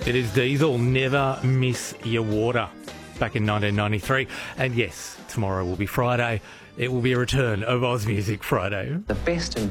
It is Diesel, Never Miss Your Water, back in 1993. And yes, tomorrow will be Friday. It will be a return of Oz Music Friday. The best and